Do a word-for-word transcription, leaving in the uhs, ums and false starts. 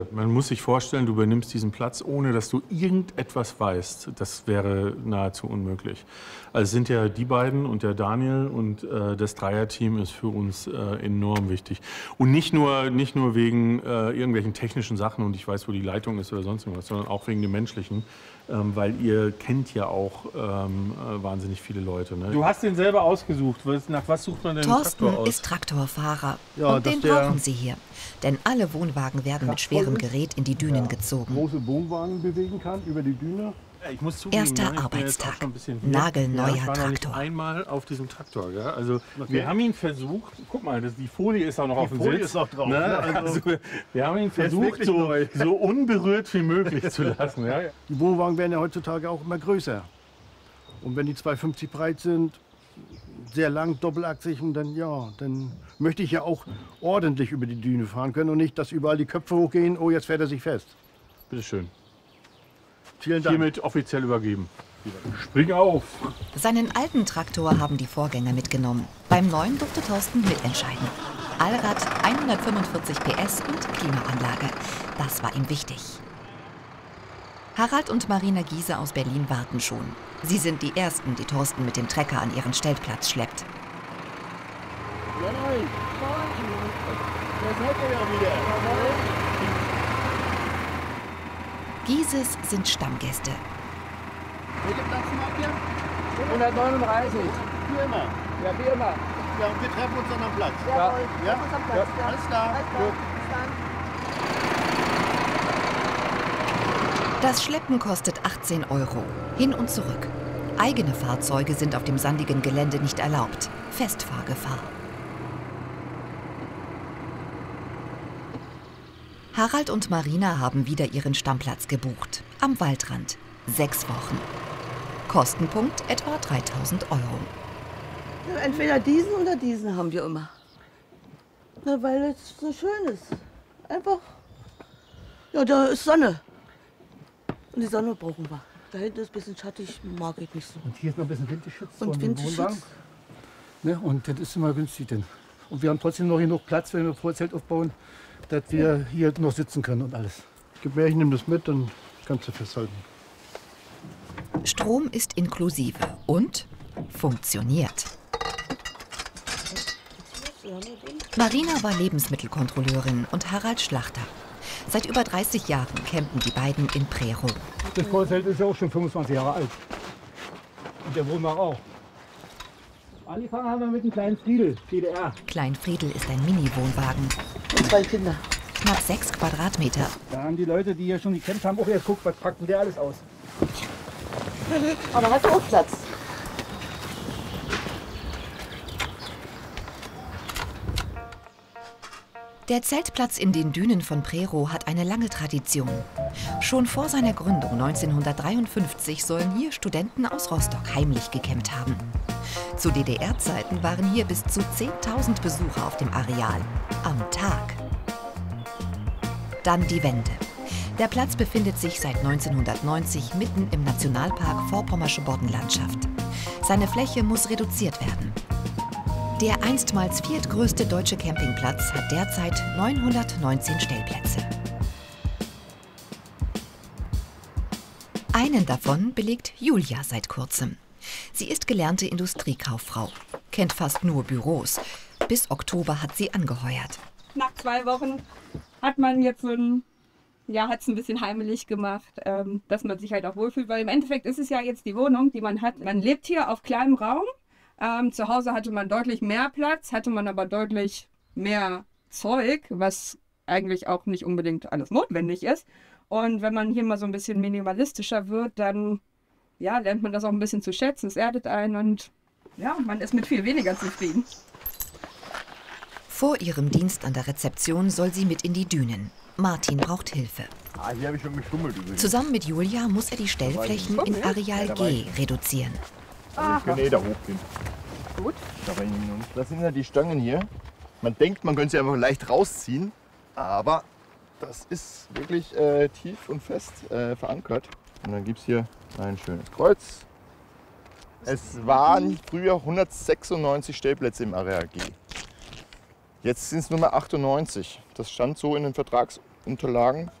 Man muss sich vorstellen, du übernimmst diesen Platz, ohne dass du irgendetwas weißt. Das wäre nahezu unmöglich. Also es sind ja die beiden und der Daniel und äh, das Dreierteam ist für uns äh, enorm wichtig. Und nicht nur, nicht nur wegen äh, irgendwelchen technischen Sachen und ich weiß, wo die Leitung ist oder sonst irgendwas, sondern auch wegen dem Menschlichen. Ähm, weil ihr kennt ja auch ähm, äh, wahnsinnig viele Leute. Ne? Du hast den selber ausgesucht. Nach was sucht man denn einen Thorsten Traktor aus? ist Traktorfahrer Ja, und den brauchen sie hier. Denn alle Wohnwagen werden mit schwerem Gerät in die Dünen gezogen. Große Wohnwagen bewegen kann über die Düne. Ich muss zugeben, Erster ja, ich bin jetzt Arbeitstag. auch schon ein bisschen hier. Nagelneuer ja, ich war noch nicht Traktor. einmal auf diesem Traktor. Ja? Also wir haben ihn versucht, guck mal, das, die Folie ist auch noch Die auf dem Folie Sitz. ist noch drauf, Ne? ne? Also, Also, wir haben ihn ist versucht, wirklich so, neu. so unberührt wie möglich zu lassen. Ja? Die Wohnwagen werden ja heutzutage auch immer größer. Und wenn die zwei fünfzig breit sind, sehr lang, doppelachsig, und dann, ja, dann möchte ich ja auch ordentlich über die Düne fahren können und nicht, dass überall die Köpfe hochgehen, oh, jetzt fährt er sich fest. Bitte schön. Vielen Dank. Hiermit offiziell übergeben. Spring auf! Seinen alten Traktor haben die Vorgänger mitgenommen. Beim neuen durfte Thorsten mitentscheiden. Allrad, hundertfünfundvierzig P S und Klimaanlage. Das war ihm wichtig. Harald und Marina Giese aus Berlin warten schon. Sie sind die Ersten, die Thorsten mit dem Trecker an ihren Stellplatz schleppt. Ja, nein. Da seid ihr ja wieder. Gieses sind Stammgäste. Welche Platz habt ihr? hundertneununddreißig. Wie immer. Ja, wie immer. Ja, und wir treffen uns dann am Platz. Ja. Ja? Uns am Platz, ja. Alles klar. Alles klar. Bis dann. Das Schleppen kostet achtzehn Euro. Hin und zurück. Eigene Fahrzeuge sind auf dem sandigen Gelände nicht erlaubt. Festfahrgefahr. Harald und Marina haben wieder ihren Stammplatz gebucht. Am Waldrand. Sechs Wochen. Kostenpunkt etwa dreitausend Euro. Ja, entweder diesen oder diesen haben wir immer. Na, weil es so schön ist. Einfach. Ja, da ist Sonne. Und die Sonne brauchen wir. Da hinten ist ein bisschen schattig, mag ich nicht so. Und hier ist noch ein bisschen Windgeschütz Und von dem Windgeschütz. Wohnwagen. Ne, und das ist immer günstig denn. Und wir haben trotzdem noch genug Platz, wenn wir Vorzelt aufbauen, dass wir hier noch sitzen können und alles. Gib mir, ich nehme das mit, dann kannst du festhalten. Strom ist inklusive und funktioniert. Marina war Lebensmittelkontrolleurin und Harald Schlachter. Seit über dreißig Jahren campen die beiden in Prerow. Das Vorzelt ist ja auch schon fünfundzwanzig Jahre alt. Und der Wohnwagen auch. Angefangen haben wir mit einem kleinen Friedel, P D R. Klein Friedel ist ein Mini-Wohnwagen. Und zwei Kinder. Knapp sechs Quadratmeter. Da haben die Leute, die hier schon gekämpft haben, auch erst guckt, was packt denn der alles aus. Aber hat auch Platz. Der Zeltplatz in den Dünen von Prerow hat eine lange Tradition. Schon vor seiner Gründung neunzehnhundertdreiundfünfzig sollen hier Studenten aus Rostock heimlich gecampt haben. Zu D D R-Zeiten waren hier bis zu zehntausend Besucher auf dem Areal. Am Tag. Dann die Wende. Der Platz befindet sich seit neunzehnhundertneunzig mitten im Nationalpark Vorpommersche Boddenlandschaft. Seine Fläche muss reduziert werden. Der einstmals viertgrößte deutsche Campingplatz hat derzeit neunhundertneunzehn Stellplätze. Einen davon belegt Julia seit kurzem. Sie ist gelernte Industriekauffrau, kennt fast nur Büros. Bis Oktober hat sie angeheuert. Nach zwei Wochen hat man jetzt so ein, ja, hat es ein bisschen heimelig gemacht, ähm, dass man sich halt auch wohlfühlt, weil im Endeffekt ist es ja jetzt die Wohnung, die man hat. Man lebt hier auf kleinem Raum. Ähm, zu Hause hatte man deutlich mehr Platz, hatte man aber deutlich mehr Zeug, was eigentlich auch nicht unbedingt alles notwendig ist. Und wenn man hier mal so ein bisschen minimalistischer wird, dann ja, lernt man das auch ein bisschen zu schätzen. Es erdet einen und ja, man ist mit viel weniger zufrieden. Vor ihrem Dienst an der Rezeption soll sie mit in die Dünen. Martin braucht Hilfe. Ah, hier habe ich schon geschummelt übrigens. Zusammen mit Julia muss er die Stellflächen in Areal G reduzieren. Ich kann eh da hochgehen. Gut. Da rein und das sind ja die Stangen hier. Man denkt, man könnte sie einfach leicht rausziehen, aber das ist wirklich äh, tief und fest äh, verankert. Und dann gibt es hier ein schönes Kreuz. Es waren früher hundertsechsundneunzig Stellplätze im Areal G. Jetzt sind es nur mehr achtundneunzig. Das stand so in den Vertrags Unterlagen